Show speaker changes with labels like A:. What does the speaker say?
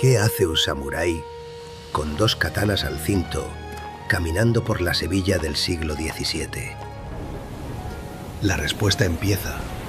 A: ¿Qué hace un samurái con dos katanas al cinto caminando por la Sevilla del siglo XVII? La respuesta empieza